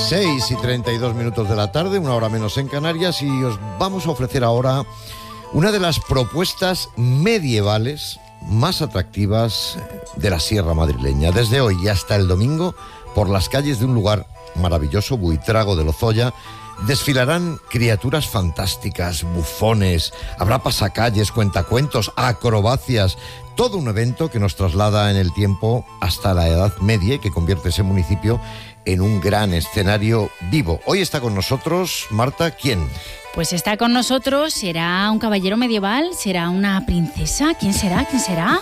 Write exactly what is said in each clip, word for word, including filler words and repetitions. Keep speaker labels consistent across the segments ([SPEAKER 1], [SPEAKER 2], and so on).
[SPEAKER 1] seis y treinta y dos minutos de la tarde, una hora menos en Canarias, y os vamos a ofrecer ahora una de las propuestas medievales más atractivas de la Sierra Madrileña. Desde hoy y hasta el domingo, por las calles de un lugar maravilloso, Buitrago de Lozoya, desfilarán criaturas fantásticas, bufones, habrá pasacalles, cuentacuentos, acrobacias, todo un evento que nos traslada en el tiempo hasta la Edad Media y que convierte ese municipio en un gran escenario vivo. Hoy está con nosotros, Marta, ¿quién?
[SPEAKER 2] Pues está con nosotros, ¿será un caballero medieval? ¿Será una princesa? ¿Quién será? ¿Quién será?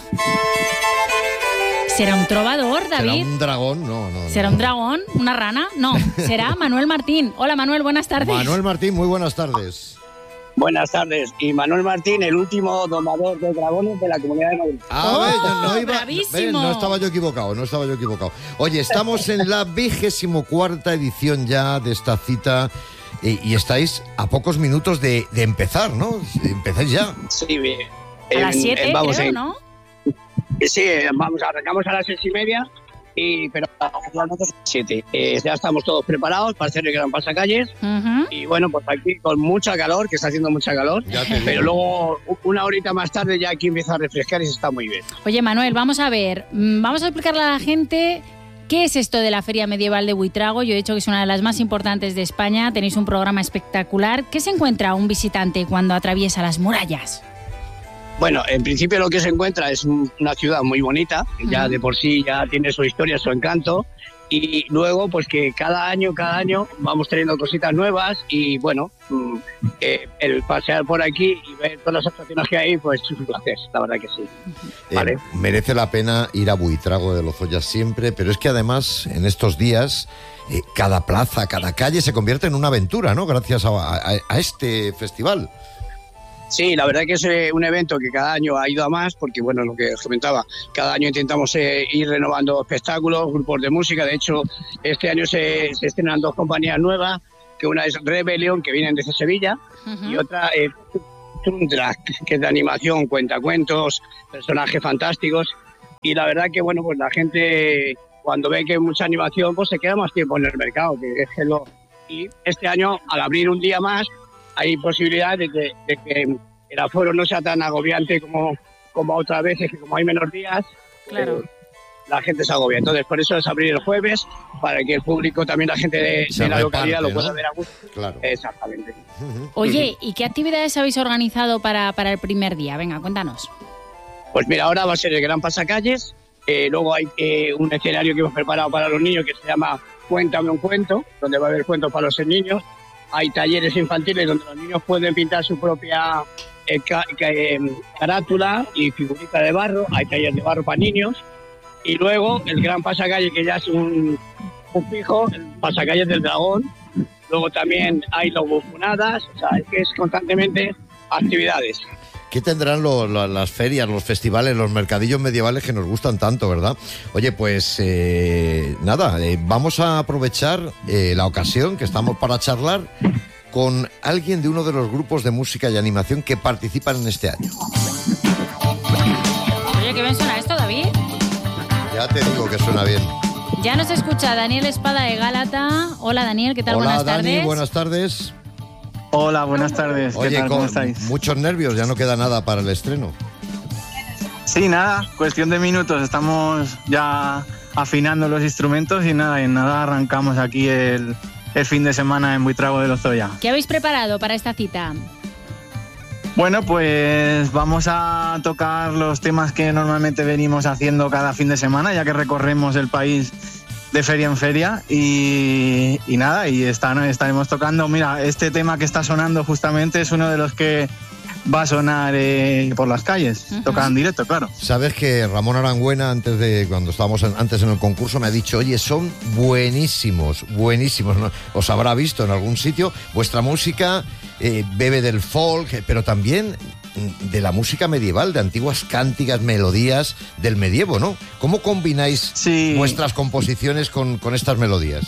[SPEAKER 2] ¿Será un trovador, David?
[SPEAKER 1] ¿Será un dragón? No, no, no.
[SPEAKER 2] ¿Será un dragón? ¿Una rana? No, será Manuel Martín. Hola, Manuel, buenas tardes.
[SPEAKER 1] Manuel Martín, muy buenas tardes.
[SPEAKER 3] Buenas tardes. Y Manuel Martín, el último domador de dragones de la Comunidad de Madrid.
[SPEAKER 1] Ah,
[SPEAKER 2] ¡Oh,
[SPEAKER 1] ve, no, iba,
[SPEAKER 2] bravísimo!
[SPEAKER 1] ve, no estaba yo equivocado, no estaba yo equivocado. Oye, estamos en la vigésimo cuarta edición ya de esta cita y, y estáis a pocos minutos de, de empezar, ¿no? Empezáis ya.
[SPEAKER 3] Sí, bien.
[SPEAKER 2] A las siete,
[SPEAKER 3] vamos
[SPEAKER 2] creo,
[SPEAKER 3] en,
[SPEAKER 2] ¿no?
[SPEAKER 3] Sí, vamos, arrancamos a las seis y media, y, pero a las siete. Eh, ya estamos todos preparados para hacer el gran pasacalles.
[SPEAKER 2] Uh-huh.
[SPEAKER 3] Y bueno, pues aquí con mucha calor, que está haciendo mucha calor.
[SPEAKER 1] Ya te
[SPEAKER 3] Pero
[SPEAKER 1] digo.
[SPEAKER 3] luego, una horita más tarde, ya aquí empieza a refrescar y se está muy bien.
[SPEAKER 2] Oye, Manuel, vamos a ver, mm, vamos a explicarle a la gente qué es esto de la Feria Medieval de Buitrago. Yo he dicho que es una de las más importantes de España, tenéis un programa espectacular. ¿Qué se encuentra un visitante cuando atraviesa las murallas?
[SPEAKER 3] Bueno, en principio lo que se encuentra es una ciudad muy bonita, ya de por sí ya tiene su historia, su encanto, y luego pues que cada año, cada año vamos teniendo cositas nuevas y bueno, eh, el pasear por aquí y ver todas las atracciones que hay, pues es un placer, la verdad que sí. ¿Vale?
[SPEAKER 1] Eh, merece la pena ir a Buitrago de Lozoya siempre, pero es que además en estos días eh, cada plaza, cada calle se convierte en una aventura, ¿no? Gracias a, a, a este festival.
[SPEAKER 3] Sí, la verdad que es eh, un evento que cada año ha ido a más, porque bueno, lo que os comentaba, cada año intentamos eh, ir renovando espectáculos, grupos de música. De hecho, este año se, se estrenan dos compañías nuevas, que una es Rebelión, que vienen desde Sevilla, uh-huh. y otra es eh, Tundra, que es de animación, cuentacuentos, personajes fantásticos. Y la verdad que bueno, pues la gente cuando ve que hay mucha animación, pues se queda más tiempo en el mercado, que es que lo... Y este año, al abrir un día más, hay posibilidad de que, de que el aforo no sea tan agobiante como, como otras veces, que como hay menos días,
[SPEAKER 2] claro.
[SPEAKER 3] eh, la gente se agobia. Entonces, por eso es abrir el jueves, para que el público, también la gente de, de la
[SPEAKER 1] reparte,
[SPEAKER 3] localidad, lo pueda
[SPEAKER 1] ¿no?
[SPEAKER 3] ver a gusto.
[SPEAKER 1] Claro.
[SPEAKER 3] Exactamente.
[SPEAKER 2] Oye, ¿y qué actividades habéis organizado para, para el primer día? Venga, cuéntanos.
[SPEAKER 3] Pues mira, ahora va a ser el gran pasacalles, eh, luego hay eh, un escenario que hemos preparado para los niños que se llama Cuéntame un cuento, donde va a haber cuentos para los niños. Hay talleres infantiles donde los niños pueden pintar su propia eh, ca- ca- eh, carátula y figurita de barro. Hay talleres de barro para niños. Y luego el gran pasacalle, que ya es un, un fijo, el pasacalle del dragón. Luego también hay los bufonadas. O sea, es que es constantemente actividades.
[SPEAKER 1] ¿Qué tendrán lo, lo, las ferias, los festivales, los mercadillos medievales que nos gustan tanto, verdad? Oye, pues eh, nada, eh, vamos a aprovechar eh, la ocasión que estamos para charlar con alguien de uno de los grupos de música y animación que participan en este año.
[SPEAKER 2] Oye, ¿qué bien suena esto, David?
[SPEAKER 1] Ya te digo que suena bien.
[SPEAKER 2] Ya nos escucha Daniel Espada de Gálata. Hola, Daniel, ¿qué tal?
[SPEAKER 1] Hola,
[SPEAKER 2] buenas
[SPEAKER 1] Dani,
[SPEAKER 2] tardes.
[SPEAKER 1] buenas tardes.
[SPEAKER 4] Hola, buenas tardes. ¿Qué
[SPEAKER 1] Oye,
[SPEAKER 4] tal? ¿Cómo
[SPEAKER 1] con
[SPEAKER 4] estáis?
[SPEAKER 1] muchos nervios, ya no queda nada para el estreno.
[SPEAKER 4] Sí, nada, cuestión de minutos. Estamos ya afinando los instrumentos y nada, en nada arrancamos aquí el, el fin de semana en Buitrago de Lozoya.
[SPEAKER 2] ¿Qué habéis preparado para esta cita?
[SPEAKER 4] Bueno, pues vamos a tocar los temas que normalmente venimos haciendo cada fin de semana, ya que recorremos el país de feria en feria y, y nada, y está, estaremos tocando. Mira, este tema que está sonando justamente es uno de los que va a sonar eh, por las calles, uh-huh. Toca en directo, claro.
[SPEAKER 1] Sabes que Ramón Arangüena, antes de cuando estábamos en, antes en el concurso, me ha dicho, oye, son buenísimos, buenísimos, ¿no? Os habrá visto en algún sitio, vuestra música eh, bebe del folk, pero también de la música medieval, de antiguas cánticas, melodías del medievo, ¿no? ¿Cómo combináis
[SPEAKER 4] sí.
[SPEAKER 1] vuestras composiciones con, con estas melodías?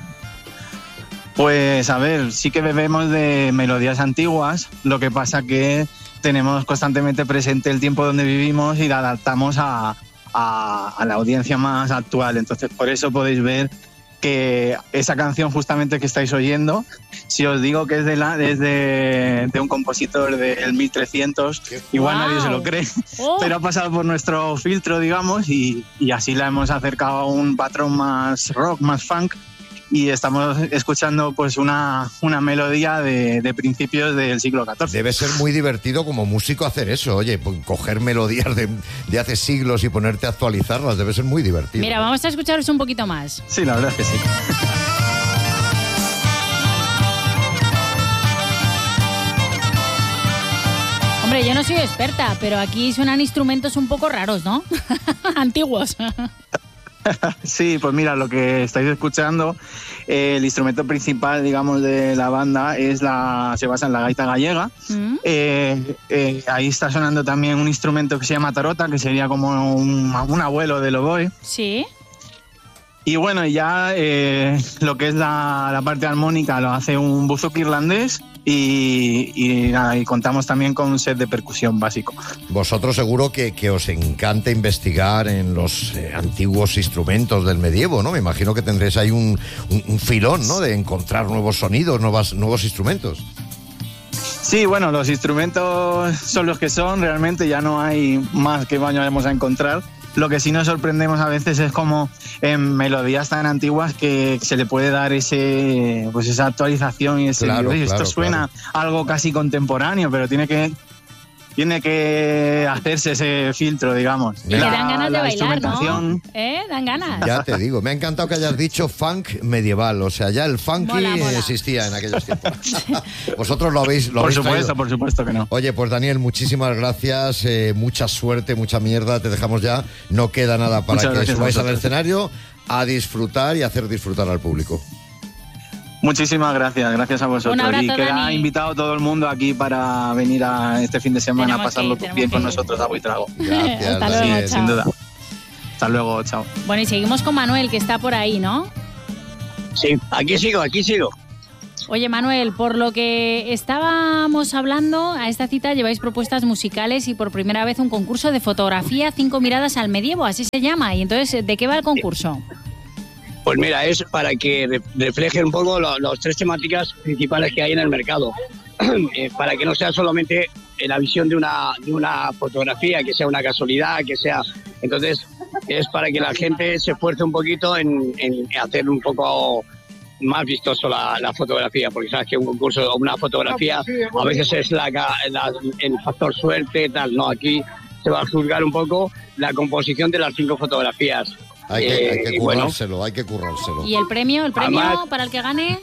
[SPEAKER 4] Pues a ver, sí que bebemos de melodías antiguas, lo que pasa que tenemos constantemente presente el tiempo donde vivimos y la adaptamos a, a, a la audiencia más actual. Entonces, por eso podéis ver que esa canción justamente que estáis oyendo, si os digo que es de, la, es de, de un compositor del mil trescientos, igual
[SPEAKER 2] wow.
[SPEAKER 4] nadie se lo cree, oh. pero ha pasado por nuestro filtro, digamos, y, y así la hemos acercado a un patrón más rock, más funk, y estamos escuchando pues una, una melodía de, de principios del siglo catorce.
[SPEAKER 1] Debe ser muy divertido como músico hacer eso, oye, coger melodías de, de hace siglos y ponerte a actualizarlas, debe ser muy divertido.
[SPEAKER 2] Mira, vamos a escucharos un poquito más.
[SPEAKER 4] Sí, la verdad es que sí.
[SPEAKER 2] Hombre, yo no soy experta, pero aquí suenan instrumentos un poco raros, ¿no? Antiguos.
[SPEAKER 4] Sí, pues mira, lo que estáis escuchando, eh, el instrumento principal, digamos, de la banda es la, se basa en la gaita gallega. Mm. Eh, eh, ahí está sonando también un instrumento que se llama tarota, que sería como un, un abuelo del oboe.
[SPEAKER 2] Sí.
[SPEAKER 4] Y bueno, ya eh, lo que es la, la parte armónica lo hace un buzuki irlandés. Y, y nada, y contamos también con un set de percusión básico.
[SPEAKER 1] Vosotros seguro que, que os encanta investigar en los eh, antiguos instrumentos del medievo, ¿no? Me imagino que tendréis ahí un, un, un filón, ¿no? De encontrar nuevos sonidos, nuevas, nuevos instrumentos.
[SPEAKER 4] Sí, bueno, los instrumentos son los que son, realmente ya no hay más que vayamos a encontrar. Lo que sí nos sorprendemos a veces es como en melodías tan antiguas que se le puede dar ese, pues esa actualización y ese,
[SPEAKER 1] claro,
[SPEAKER 4] oye,
[SPEAKER 1] claro,
[SPEAKER 4] esto suena
[SPEAKER 1] claro.
[SPEAKER 4] algo casi contemporáneo, pero tiene que tiene que hacerse ese filtro, digamos.
[SPEAKER 2] Y la, que dan ganas de bailar, ¿no? ¿Eh? Dan ganas.
[SPEAKER 1] Ya te digo, me ha encantado que hayas dicho funk medieval, o sea, ya el funky
[SPEAKER 2] mola, mola.
[SPEAKER 1] existía en aquellos tiempos. Vosotros lo habéis lo
[SPEAKER 4] Por
[SPEAKER 1] habéis
[SPEAKER 4] supuesto,
[SPEAKER 1] traído.
[SPEAKER 4] por supuesto que no.
[SPEAKER 1] Oye, pues Daniel, muchísimas gracias, eh, mucha suerte, mucha mierda, te dejamos ya, no queda nada para
[SPEAKER 4] Muchas
[SPEAKER 1] que subáis al
[SPEAKER 4] vosotros.
[SPEAKER 1] escenario a disfrutar y hacer disfrutar al público.
[SPEAKER 4] Muchísimas gracias, gracias a vosotros.
[SPEAKER 2] Un abrazo,
[SPEAKER 4] y queda
[SPEAKER 2] Dani.
[SPEAKER 4] invitado todo el mundo aquí para venir a este fin de semana
[SPEAKER 2] Tenemos
[SPEAKER 4] a pasarlo
[SPEAKER 2] que ir,
[SPEAKER 4] bien con
[SPEAKER 2] tenemos que ir.
[SPEAKER 4] nosotros a Buitrago.
[SPEAKER 1] Gracias,
[SPEAKER 2] Hasta
[SPEAKER 1] Daniel.
[SPEAKER 2] luego,
[SPEAKER 4] Sí,
[SPEAKER 2] chao.
[SPEAKER 4] sin duda. Hasta luego, chao.
[SPEAKER 2] Bueno, y seguimos con Manuel, que está por ahí, ¿no?
[SPEAKER 3] Sí, aquí sigo, aquí sigo.
[SPEAKER 2] Oye, Manuel, por lo que estábamos hablando, a esta cita lleváis propuestas musicales y por primera vez un concurso de fotografía, cinco miradas al medievo, así se llama. Y entonces, ¿de qué va el concurso?
[SPEAKER 3] Pues mira, es para que re- refleje un poco las lo, tres temáticas principales que hay en el mercado. eh, para que no sea solamente eh, la visión de una, de una fotografía, que sea una casualidad, que sea... Entonces, es para que la gente se esfuerce un poquito en, en hacer un poco más vistoso la, la fotografía, porque sabes que un concurso o una fotografía a veces es la, la, el factor suerte, tal. No, aquí se va a juzgar un poco la composición de las cinco fotografías.
[SPEAKER 1] Hay que, hay que
[SPEAKER 3] Eh, bueno.
[SPEAKER 1] currárselo, hay que currárselo.
[SPEAKER 2] ¿Y el premio? ¿El premio
[SPEAKER 3] Además-
[SPEAKER 2] para el que gane?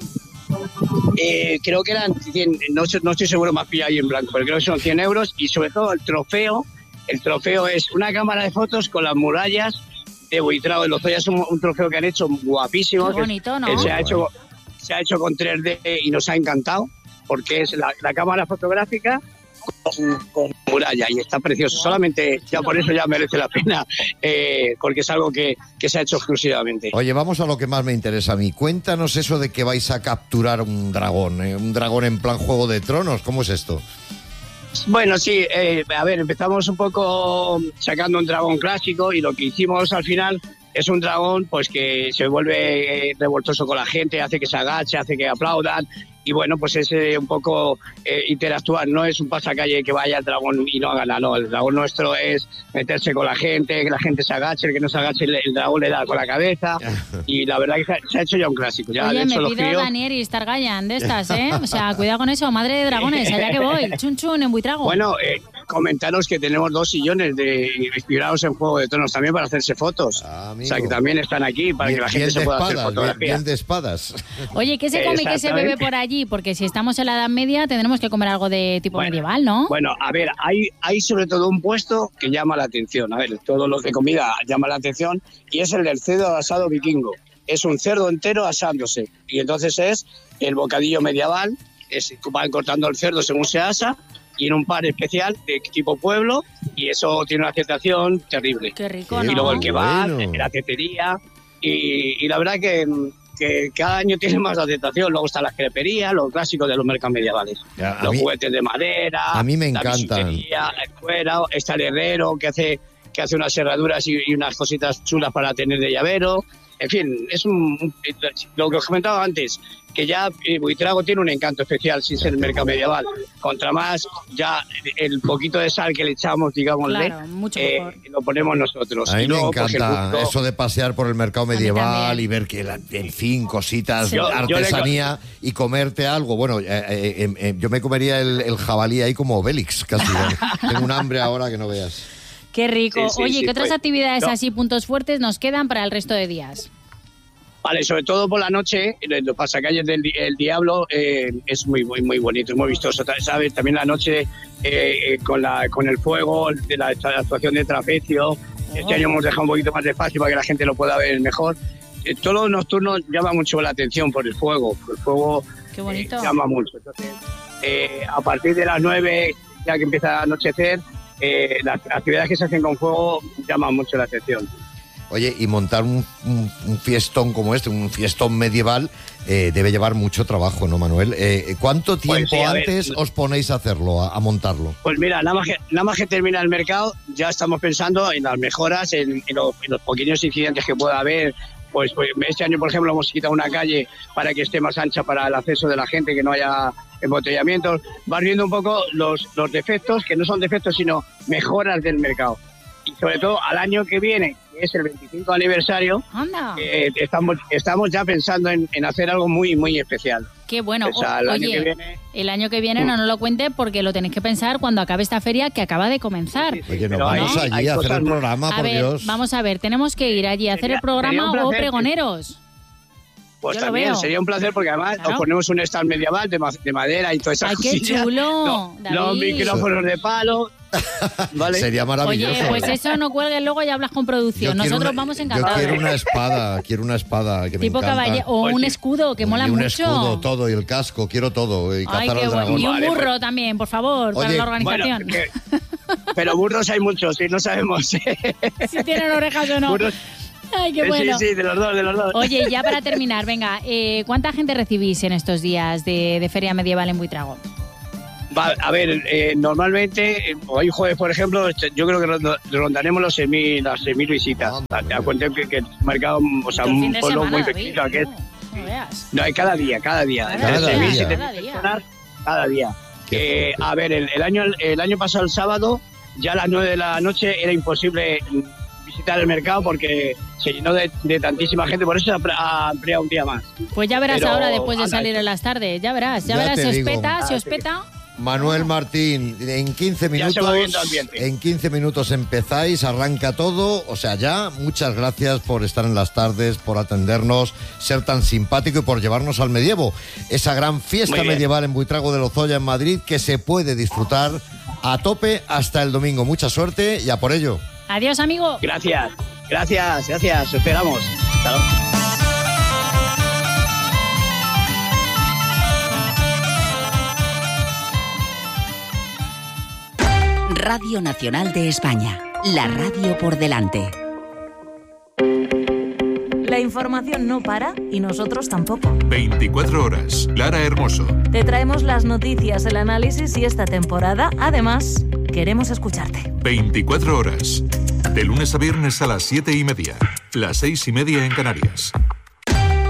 [SPEAKER 3] Eh, creo que eran cien, no, sé- no estoy seguro, más pilla ahí en blanco, pero creo que son cien euros y sobre todo el trofeo. El trofeo es una cámara de fotos con las murallas de Buitrago de Lozoya. Es un, un trofeo que han hecho guapísimo.
[SPEAKER 2] Qué
[SPEAKER 3] que-
[SPEAKER 2] bonito, ¿no?
[SPEAKER 3] que se, ha
[SPEAKER 1] Bueno.
[SPEAKER 3] hecho, se ha hecho con tres D y nos ha encantado porque es la, la cámara fotográfica con, con muralla y está precioso. Solamente ya por eso ya merece la pena, eh, porque es algo que, que se ha hecho exclusivamente.
[SPEAKER 1] Oye, vamos a lo que más me interesa a mí. Cuéntanos eso de que vais a capturar un dragón, ¿eh? Un dragón en plan Juego de Tronos. ¿Cómo es esto?
[SPEAKER 3] Bueno, sí, eh, a ver, empezamos un poco sacando un dragón clásico y lo que hicimos al final es un dragón pues que se vuelve eh, revoltoso con la gente, hace que se agache, hace que aplaudan y bueno, pues es eh, un poco eh, interactuar, no es un pasacalle que vaya el dragón y no haga nada, no, el dragón nuestro es meterse con la gente, que la gente se agache, el que no se agache el, el dragón le da con la cabeza y la verdad que se ha, se ha hecho ya un clásico. Ya,
[SPEAKER 2] Oye,
[SPEAKER 3] de
[SPEAKER 2] me
[SPEAKER 3] hecho, los
[SPEAKER 2] pido
[SPEAKER 3] críos-
[SPEAKER 2] Daniel y Stargayan de estas, ¿eh? O sea, cuidado con eso, madre de dragones, allá que voy. Chun chun en Buitrago.
[SPEAKER 3] Bueno, eh, comentaros que tenemos dos sillones de inspirados en Juego de Tronos también para hacerse fotos.
[SPEAKER 1] Ah, amigo.
[SPEAKER 3] O sea, que también están aquí para
[SPEAKER 1] Bien-
[SPEAKER 3] que la gente
[SPEAKER 1] bien
[SPEAKER 3] se
[SPEAKER 1] de
[SPEAKER 3] pueda hacer
[SPEAKER 1] espadas, bien,
[SPEAKER 3] fotografía.
[SPEAKER 1] bien de espadas.
[SPEAKER 2] Oye, ¿qué se come y qué se bebe
[SPEAKER 3] Exactamente.
[SPEAKER 2] por allí? Porque si estamos en la Edad Media tendremos que comer algo de tipo
[SPEAKER 3] Bueno,
[SPEAKER 2] medieval, ¿no?
[SPEAKER 3] Bueno, a ver, hay, hay sobre todo un puesto que llama la atención. A ver, todos los de comida llama la atención y es el del cerdo asado vikingo. Es un cerdo entero asándose y entonces es el bocadillo medieval. Es, van cortando el cerdo según se asa y en un par especial de tipo pueblo y eso tiene una aceptación terrible.
[SPEAKER 2] Qué rico,
[SPEAKER 1] Qué
[SPEAKER 2] ¿no?
[SPEAKER 3] Y luego el kebab,
[SPEAKER 1] bueno.
[SPEAKER 3] la tetería y, y la verdad que, que cada año tiene más aceptación. Luego están las creperías, los clásicos de los mercados medievales.
[SPEAKER 1] Ya, a
[SPEAKER 3] Los
[SPEAKER 1] mí-
[SPEAKER 3] juguetes de madera,
[SPEAKER 1] a mí me
[SPEAKER 3] la
[SPEAKER 1] encantan.
[SPEAKER 3] bisutería, el cuero, está el herrero que hace, que hace unas herraduras y, y unas cositas chulas para tener de llavero. en fin, es un, un, lo que os comentaba antes, que ya eh, Buitrago tiene un encanto especial sin ser el mercado medieval. Contra más, ya el poquito de sal que le echamos, digámosle,
[SPEAKER 2] claro, mucho
[SPEAKER 3] eh,
[SPEAKER 2] mejor.
[SPEAKER 3] lo ponemos nosotros.
[SPEAKER 1] A mí
[SPEAKER 3] y luego,
[SPEAKER 1] me encanta
[SPEAKER 3] pues, el
[SPEAKER 1] eso de pasear por el mercado medieval y ver que, en fin, cositas,
[SPEAKER 3] sí. yo,
[SPEAKER 1] artesanía
[SPEAKER 3] yo
[SPEAKER 1] le... y comerte algo. Bueno, eh, eh, eh, yo me comería el, el jabalí ahí como Obélix, casi. Tengo un hambre ahora que no veas.
[SPEAKER 2] Qué rico.
[SPEAKER 3] Sí, sí,
[SPEAKER 2] Oye,
[SPEAKER 3] sí,
[SPEAKER 2] ¿qué otras
[SPEAKER 3] pues,
[SPEAKER 2] actividades
[SPEAKER 3] no.
[SPEAKER 2] así, puntos fuertes, nos quedan para el resto de días?
[SPEAKER 3] Vale, sobre todo por la noche, los pasacalles del el Diablo eh, es muy, muy, muy bonito, es muy vistoso, ¿sabes? También la noche eh, con la con el fuego, de la, la actuación de trapecio. Este año hemos dejado un poquito más de espacio para que la gente lo pueda ver mejor. Eh, todos los nocturnos llama mucho la atención por el fuego, por el fuego
[SPEAKER 2] Qué bonito.
[SPEAKER 3] eh, llama mucho. Entonces, eh, a partir de las nueve, ya que empieza a anochecer, eh, las actividades que se hacen con fuego llaman mucho la atención.
[SPEAKER 1] Oye, y montar un, un, un fiestón como este, un fiestón medieval, eh, debe llevar mucho trabajo, ¿no, Manuel? Eh, ¿Cuánto tiempo
[SPEAKER 3] pues sí,
[SPEAKER 1] antes
[SPEAKER 3] ver,
[SPEAKER 1] os ponéis a hacerlo, a, a montarlo?
[SPEAKER 3] Pues mira, nada más, que, nada más que termina el mercado, ya estamos pensando en las mejoras, en, en, los, en los pequeños incidentes que pueda haber. Pues, pues este año, por ejemplo, hemos quitado una calle para que esté más ancha para el acceso de la gente, que no haya embotellamientos. Vas viendo un poco los, los defectos, que no son defectos, sino mejoras del mercado. Y sobre todo al año que viene, que es el veinticinco aniversario, eh, estamos, estamos ya pensando en, en hacer algo muy, muy especial.
[SPEAKER 2] Qué bueno.
[SPEAKER 3] O sea, el
[SPEAKER 2] Oye,
[SPEAKER 3] año que viene,
[SPEAKER 2] el año que viene no nos lo cuente porque lo tenéis que pensar cuando acabe esta feria que acaba de comenzar.
[SPEAKER 3] Sí, sí,
[SPEAKER 1] Oye, nos
[SPEAKER 3] pero
[SPEAKER 1] vamos
[SPEAKER 3] hay-
[SPEAKER 1] allí
[SPEAKER 3] hay
[SPEAKER 1] a hacer
[SPEAKER 3] cosas
[SPEAKER 1] el
[SPEAKER 3] muy-
[SPEAKER 1] programa,
[SPEAKER 2] A
[SPEAKER 1] por
[SPEAKER 2] ver,
[SPEAKER 1] Dios.
[SPEAKER 2] vamos a ver, tenemos que ir allí a hacer
[SPEAKER 3] Sería-
[SPEAKER 2] el programa
[SPEAKER 3] sería un
[SPEAKER 2] o
[SPEAKER 3] placer.
[SPEAKER 2] pregoneros.
[SPEAKER 3] Pues
[SPEAKER 2] Yo lo
[SPEAKER 3] también
[SPEAKER 2] veo.
[SPEAKER 3] sería un placer porque además
[SPEAKER 2] Claro.
[SPEAKER 3] nos ponemos un stand medieval de, ma- de madera y todas esas
[SPEAKER 2] ¡Ay, qué
[SPEAKER 3] cosillas.
[SPEAKER 2] chulo!
[SPEAKER 3] No,
[SPEAKER 2] David.
[SPEAKER 3] los micrófonos de palo. ¿Vale?
[SPEAKER 1] Sería maravilloso.
[SPEAKER 2] Oye, pues eso no cuelgues luego y hablas con
[SPEAKER 1] Yo
[SPEAKER 2] producción.
[SPEAKER 1] quiero
[SPEAKER 2] Nosotros
[SPEAKER 1] una-
[SPEAKER 2] vamos
[SPEAKER 1] Yo
[SPEAKER 2] encantados.
[SPEAKER 1] quiero una espada, quiero una espada que
[SPEAKER 2] Tipo
[SPEAKER 1] me encanta.
[SPEAKER 2] caballero o
[SPEAKER 3] Pues
[SPEAKER 2] un
[SPEAKER 3] sí.
[SPEAKER 2] escudo que mola
[SPEAKER 1] y un
[SPEAKER 2] mucho.
[SPEAKER 1] escudo, todo, y el casco, quiero todo. Y
[SPEAKER 2] Ay,
[SPEAKER 1] cazar
[SPEAKER 2] qué
[SPEAKER 1] al
[SPEAKER 2] bueno.
[SPEAKER 1] dragón.
[SPEAKER 2] Y un
[SPEAKER 3] Vale,
[SPEAKER 2] burro
[SPEAKER 3] pues-
[SPEAKER 2] también, por favor, para
[SPEAKER 1] Oye,
[SPEAKER 2] la
[SPEAKER 3] Bueno,
[SPEAKER 2] organización.
[SPEAKER 3] que- pero burros hay muchos y no sabemos.
[SPEAKER 2] Si tienen orejas o no.
[SPEAKER 3] Burros-
[SPEAKER 2] Ay, qué bueno.
[SPEAKER 3] Sí, sí, de los dos, de los dos.
[SPEAKER 2] Oye, ya para terminar, venga, eh, ¿cuánta gente recibís en estos días de, de Feria Medieval en Buitrago?
[SPEAKER 3] Va, a ver, eh, normalmente, eh, hoy jueves, por ejemplo, este, yo creo que ronda- rondaremos los seis mil, las seis mil visitas.
[SPEAKER 1] Anda,
[SPEAKER 3] Te das cuenta que, que el mercado, o sea,
[SPEAKER 2] Todo el fin
[SPEAKER 3] un
[SPEAKER 2] de
[SPEAKER 3] pueblo
[SPEAKER 2] semana,
[SPEAKER 3] muy
[SPEAKER 2] David,
[SPEAKER 3] pequeño, que es.
[SPEAKER 2] no, no veas.
[SPEAKER 3] No, hay cada día, cada día.
[SPEAKER 2] Cada
[SPEAKER 3] Entre
[SPEAKER 1] día,
[SPEAKER 3] seis mil,
[SPEAKER 1] cada
[SPEAKER 3] siete mil
[SPEAKER 2] día.
[SPEAKER 3] personas, cada día.
[SPEAKER 1] Qué
[SPEAKER 3] Eh,
[SPEAKER 1] fuerte.
[SPEAKER 3] a ver, el, el año el año pasado, el sábado, ya a las nueve de la noche era imposible mm, visitar el mercado porque se llenó de, de tantísima gente, por eso se ha ampliado- ha ampliado un día más.
[SPEAKER 2] Pues ya verás
[SPEAKER 3] Pero,
[SPEAKER 2] ahora después de
[SPEAKER 3] anda,
[SPEAKER 2] salir en las tardes, ya verás, ya,
[SPEAKER 1] Ya
[SPEAKER 2] verás
[SPEAKER 1] te
[SPEAKER 2] si os
[SPEAKER 1] digo.
[SPEAKER 2] peta, si
[SPEAKER 3] Ah,
[SPEAKER 2] os
[SPEAKER 3] sí.
[SPEAKER 2] peta.
[SPEAKER 1] Manuel Martín, en quince
[SPEAKER 3] Ya se va viendo
[SPEAKER 1] minutos,
[SPEAKER 3] ambiente.
[SPEAKER 1] en quince minutos empezáis, arranca todo, o sea, ya, muchas gracias por estar en las tardes, por atendernos, ser tan simpático y por llevarnos al medievo, esa gran fiesta
[SPEAKER 3] Muy bien.
[SPEAKER 1] medieval en Buitrago de Lozoya, en Madrid, que se puede disfrutar a tope hasta el domingo. Mucha suerte y a por ello.
[SPEAKER 2] Adiós, amigo.
[SPEAKER 3] Gracias, gracias, gracias, os esperamos. Hasta luego.
[SPEAKER 5] Radio Nacional de España, la radio por delante.
[SPEAKER 6] La información no para y nosotros tampoco.
[SPEAKER 7] veinticuatro horas. Lara Hermoso.
[SPEAKER 6] Te traemos las noticias, el análisis y esta temporada, además, queremos escucharte.
[SPEAKER 7] veinticuatro horas. De lunes a viernes a las siete y media. Las seis y media en Canarias.